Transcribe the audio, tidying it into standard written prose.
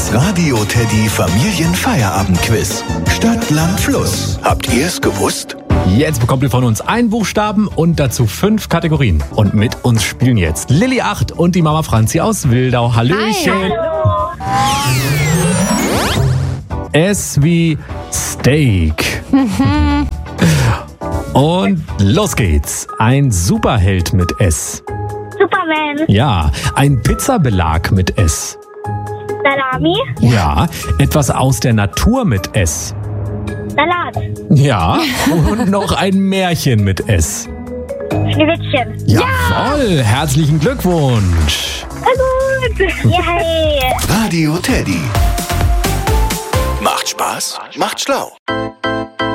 Das Radio Teddy Familienfeierabendquiz. Stadt, Land, Fluss. Habt ihr es gewusst? Jetzt bekommt ihr von uns einen Buchstaben und dazu 5 Kategorien. Und mit uns spielen jetzt Lilly 8 und die Mama Franzi aus Wildau. Hallöchen. S wie Steak. Und los geht's. Ein Superheld mit S. Superman. Ja, ein Pizzabelag mit S. Salami. Ja, etwas aus der Natur mit S. Salat. Ja, und noch ein Märchen mit S. Schneewittchen. Jawohl, herzlichen Glückwunsch. Na gut. Yay. Radio Teddy. Macht Spaß, macht schlau.